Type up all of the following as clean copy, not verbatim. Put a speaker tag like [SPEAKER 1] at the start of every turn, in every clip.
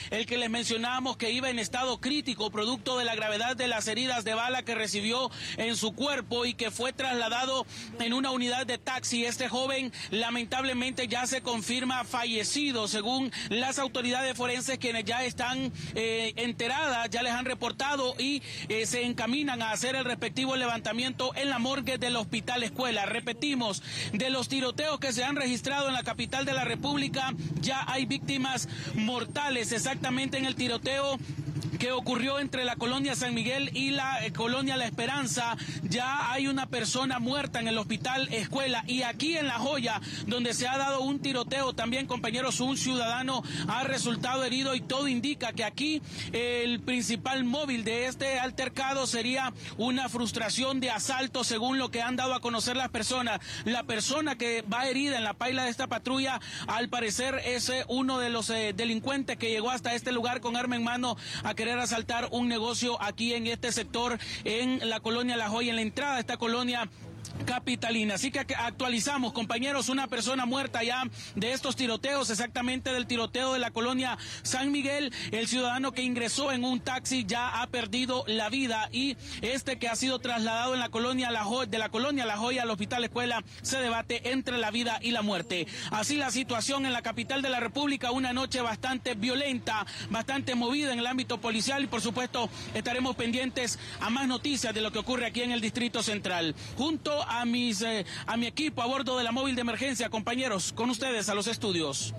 [SPEAKER 1] el que les mencionábamos que iba en estado crítico producto de la gravedad de las heridas de bala que recibió en su cuerpo y que fue trasladado en una unidad de taxi. Este joven lamentablemente ya se confirma fallecido, según las autoridades forenses, quienes ya están enteradas, ya les han reportado y se encaminan a hacer el respectivo levantamiento en la morgue del Hospital Escuela. Repetimos, de los tiroteos que se han registrado en la capital de la República, ya hay víctimas mortales, exactamente en el tiroteo que ocurrió entre la colonia San Miguel y la colonia La Esperanza. Ya hay una persona muerta en el Hospital Escuela, y aquí en La Joya, donde se ha dado un tiroteo también, compañeros, un ciudadano ha resultado herido, y todo indica que aquí el principal móvil de este altercado sería una frustración de asalto, según lo que han dado a conocer las personas. La persona que va herida en la paila de esta patrulla, al parecer es uno de los delincuentes que llegó hasta este lugar con arma en mano a querer asaltar un negocio aquí en este sector, en la colonia La Joya, en la entrada de esta colonia capitalina. Así que actualizamos, compañeros, una persona muerta ya de estos tiroteos, exactamente del tiroteo de la colonia San Miguel. El ciudadano que ingresó en un taxi ya ha perdido la vida, y este que ha sido trasladado en la colonia de la colonia La Joya al Hospital Escuela, se debate entre la vida y la muerte. Así la situación en la capital de la República, una noche bastante violenta, bastante movida en el ámbito policial, y por supuesto estaremos pendientes a más noticias de lo que ocurre aquí en el Distrito Central. Junto a mi equipo a bordo de la móvil de emergencia, compañeros, con ustedes a los estudios.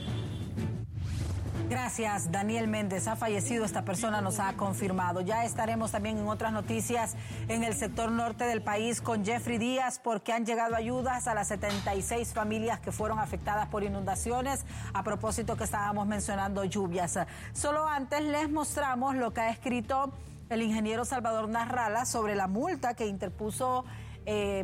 [SPEAKER 2] Gracias, Daniel Méndez. Ha fallecido esta persona, nos ha confirmado. Ya estaremos también en otras noticias en el sector norte del país con Jeffrey Díaz, porque han llegado ayudas a las 76 familias que fueron afectadas por inundaciones, a propósito que estábamos mencionando lluvias. Solo antes les mostramos lo que ha escrito el ingeniero Salvador Nasralla sobre la multa que interpuso
[SPEAKER 3] que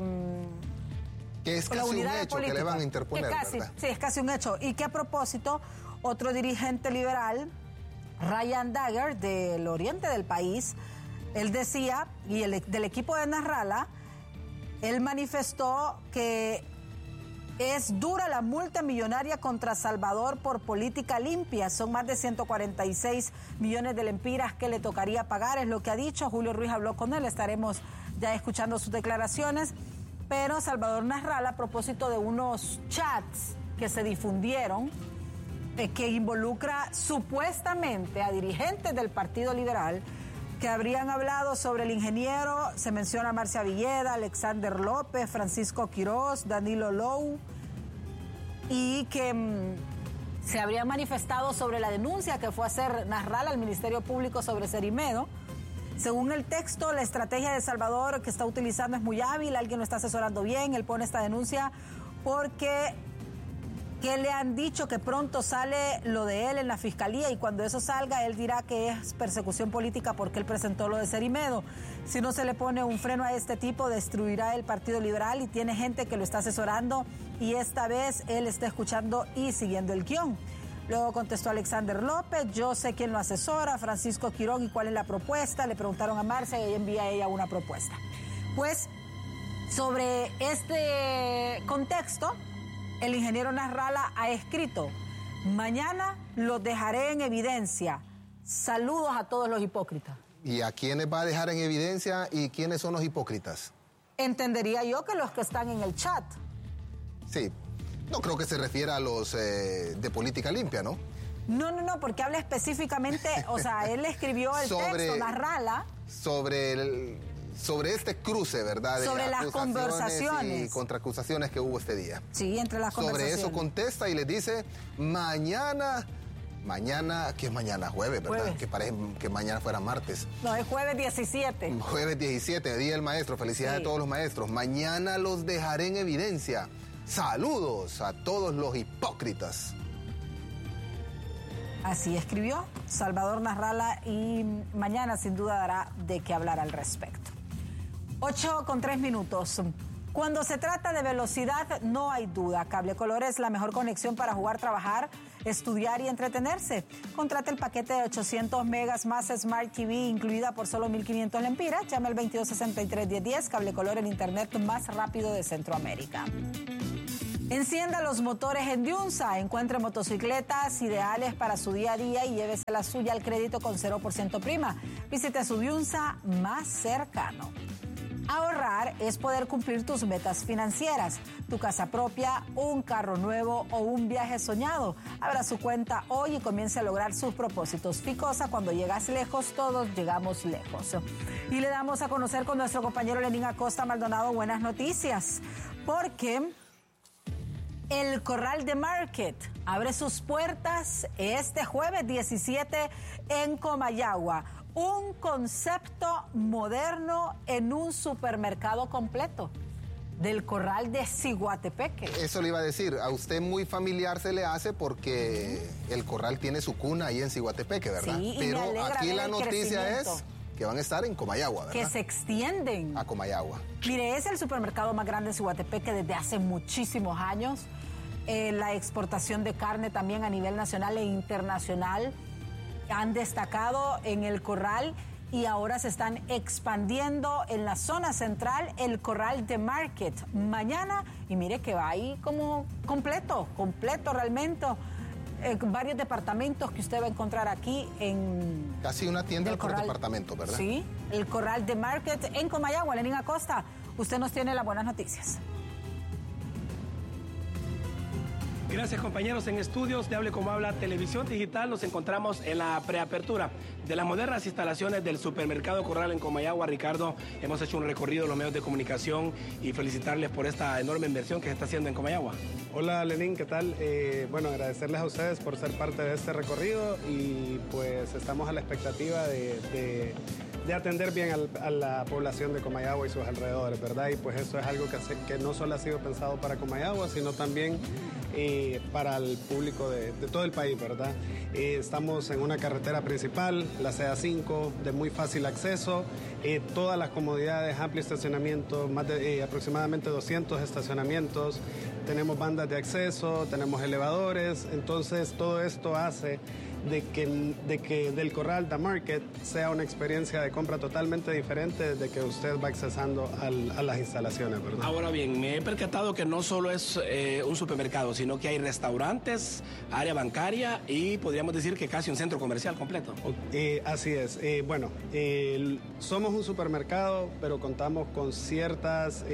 [SPEAKER 3] es casi un hecho que le van a interponer, ¿verdad?
[SPEAKER 2] Sí, es casi un hecho. Y que a propósito, otro dirigente liberal, Ryan Dagger, del oriente del país, él decía, y del equipo de Nasralla, él manifestó que es dura la multa millonaria contra Salvador por política limpia. Son más de 146 millones de lempiras que le tocaría pagar, es lo que ha dicho. Julio Ruiz habló con él, estaremos ya escuchando sus declaraciones. Pero Salvador Nasralla, a propósito de unos chats que se difundieron, que involucra supuestamente a dirigentes del Partido Liberal, que habrían hablado sobre el ingeniero, se menciona a Marcia Villeda, Alexander López, Francisco Quiroz, Danilo Lou, y que se habrían manifestado sobre la denuncia que fue a hacer Nasralla al Ministerio Público sobre Cerimedo. Según el texto, la estrategia de Salvador que está utilizando es muy hábil, alguien lo está asesorando bien, él pone esta denuncia porque que le han dicho que pronto sale lo de él en la fiscalía, y cuando eso salga él dirá que es persecución política porque él presentó lo de Cerimedo. Si no se le pone un freno a este tipo, destruirá el Partido Liberal, y tiene gente que lo está asesorando, y esta vez él está escuchando y siguiendo el guión. Luego contestó Alexander López, yo sé quién lo asesora, Francisco Quirón, y cuál es la propuesta. Le preguntaron a Marcia y ella envía a ella una propuesta. Pues sobre este contexto, el ingeniero Nasralla ha escrito: mañana los dejaré en evidencia. Saludos a todos los hipócritas.
[SPEAKER 3] ¿Y a quiénes va a dejar en evidencia y quiénes son los hipócritas?
[SPEAKER 2] Entendería yo que los que están en el chat.
[SPEAKER 3] Sí, no creo que se refiera a los de política limpia, ¿no?
[SPEAKER 2] No, porque habla específicamente, o sea, él escribió el texto, Nasralla.
[SPEAKER 3] Sobre este cruce, ¿verdad?
[SPEAKER 2] Sobre las conversaciones
[SPEAKER 3] y contraacusaciones que hubo este día.
[SPEAKER 2] Sí, entre las conversaciones.
[SPEAKER 3] Sobre eso contesta y les dice, mañana, ¿qué es mañana? Jueves, ¿verdad? Jueves. Que parece que mañana fuera martes.
[SPEAKER 2] No, es jueves 17.
[SPEAKER 3] Jueves 17, Día del Maestro. Felicidades a todos los maestros. Mañana los dejaré en evidencia. Saludos a todos los hipócritas.
[SPEAKER 2] Así escribió Salvador Nasralla, y mañana sin duda dará de qué hablar al respecto. 8:03. Cuando se trata de velocidad, no hay duda. Cable Color es la mejor conexión para jugar, trabajar, estudiar y entretenerse. Contrate el paquete de 800 megas más Smart TV, incluida por solo 1,500 lempiras. Llame al 2263-1010. Cable Color, el internet más rápido de Centroamérica. Encienda los motores en Diunsa. Encuentre motocicletas ideales para su día a día y llévese la suya al crédito con 0% prima. Visite su Diunsa más cercano. Ahorrar es poder cumplir tus metas financieras, tu casa propia, un carro nuevo o un viaje soñado. Abra su cuenta hoy y comience a lograr sus propósitos. Ficosa, cuando llegas lejos, todos llegamos lejos. Y le damos a conocer con nuestro compañero Lenín Acosta Maldonado buenas noticias, porque el Corral de Market abre sus puertas este jueves 17 en Comayagua. Un concepto moderno en un supermercado completo del Corral de Ciguatepeque.
[SPEAKER 3] Eso le iba a decir, a usted muy familiar se le hace porque el Corral tiene su cuna ahí en Ciguatepeque, ¿verdad?
[SPEAKER 2] Sí,
[SPEAKER 3] pero aquí la noticia es que van a estar en Comayagua, ¿verdad?
[SPEAKER 2] Que se extienden
[SPEAKER 3] a Comayagua.
[SPEAKER 2] Mire, es el supermercado más grande de Ciguatepeque desde hace muchísimos años. La exportación de carne también a nivel nacional e internacional han destacado en el Corral y ahora se están expandiendo en la zona central el Corral de Market mañana, y mire que va ahí como completo realmente. Varios departamentos que usted va a encontrar aquí en...
[SPEAKER 3] Casi una tienda por departamento, ¿verdad?
[SPEAKER 2] Sí, el Corral de Market en Comayagua. Lenín Acosta, usted nos tiene las buenas noticias.
[SPEAKER 4] Gracias, compañeros. En estudios de Hable Como Habla Televisión Digital nos encontramos en la preapertura de las modernas instalaciones del supermercado Corral en Comayagua. Ricardo, hemos hecho un recorrido en los medios de comunicación y felicitarles por esta enorme inversión que se está haciendo en Comayagua.
[SPEAKER 5] Hola, Lenín, ¿qué tal? Bueno, agradecerles a ustedes por ser parte de este recorrido y pues estamos a la expectativa de atender bien a la población de Comayagua y sus alrededores, ¿verdad? Y pues eso es algo que no solo ha sido pensado para Comayagua, sino también para el público de todo el país, ¿verdad? Estamos en una carretera principal, la CA5, de muy fácil acceso, todas las comodidades, amplio estacionamiento, más de aproximadamente 200 estacionamientos, tenemos bandas de acceso, tenemos elevadores, entonces todo esto hace de que del Corral de Market sea una experiencia de compra totalmente diferente desde que usted va accesando a las instalaciones, ¿verdad? Ahora bien, me he percatado que no solo es un supermercado, sino que hay restaurantes, área bancaria y podríamos decir que casi un centro comercial completo. Así es. Bueno, somos un supermercado, pero contamos con ciertas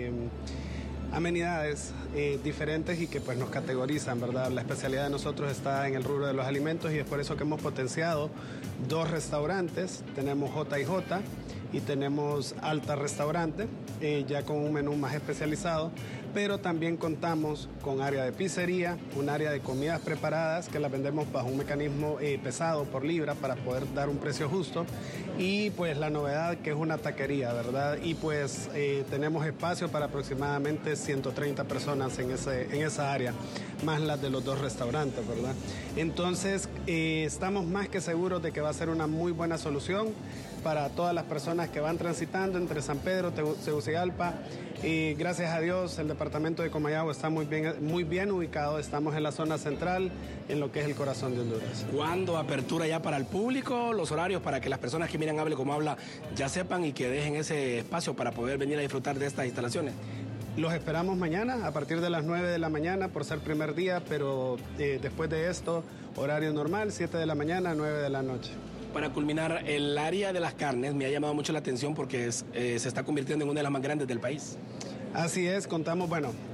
[SPEAKER 5] amenidades diferentes y que pues nos categorizan, ¿verdad? La especialidad de nosotros está en el rubro de los alimentos y es por eso que hemos potenciado 2 restaurantes. Tenemos J&J y tenemos Alta Restaurante, ya con un menú más especializado, pero también contamos con área de pizzería, un área de comidas preparadas que las vendemos bajo un mecanismo pesado por libra para poder dar un precio justo, y pues la novedad que es una taquería, ¿verdad? Y pues tenemos espacio para aproximadamente 130 personas en esa área, más las de los 2 restaurantes, ¿verdad? Entonces estamos más que seguros de que va a ser una muy buena solución para todas las personas que van transitando entre San Pedro, Tegucigalpa. Y gracias a Dios el departamento de Comayagua está muy bien ubicado. Estamos en la zona central, en lo que es el corazón de Honduras. ¿Cuándo apertura ya para el público? Los horarios para que las personas que miran Hable Como Habla ya sepan y que dejen ese espacio para poder venir a disfrutar de estas instalaciones. Los esperamos mañana a partir de las 9 de la mañana por ser primer día, pero después de esto, horario normal, 7 de la mañana, 9 de la noche. Para culminar, el área de las carnes me ha llamado mucho la atención porque se está convirtiendo en una de las más grandes del país. Así es, contamos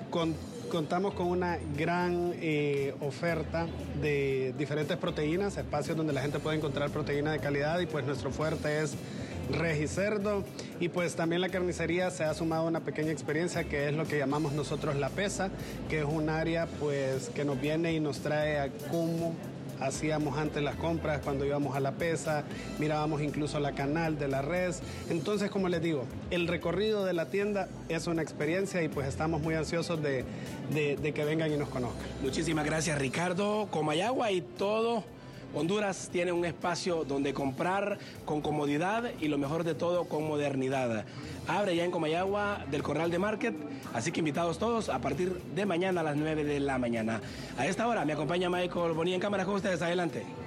[SPEAKER 5] con una gran oferta de diferentes proteínas, espacios donde la gente puede encontrar proteína de calidad, y pues nuestro fuerte es res y cerdo, y pues también la carnicería se ha sumado a una pequeña experiencia que es lo que llamamos nosotros la pesa, que es un área pues que nos viene y nos trae a cómo hacíamos antes las compras cuando íbamos a la pesa, mirábamos incluso la canal de la res. Entonces, como les digo, el recorrido de la tienda es una experiencia y pues estamos muy ansiosos de que vengan y nos conozcan. Muchísimas gracias, Ricardo. Comayagua y todo Honduras tiene un espacio donde comprar con comodidad y lo mejor de todo, con modernidad. Abre ya en Comayagua del Corral de Market, así que invitados todos a partir de mañana a las 9 de la mañana. A esta hora me acompaña Michael Bonilla en cámara con ustedes. Adelante.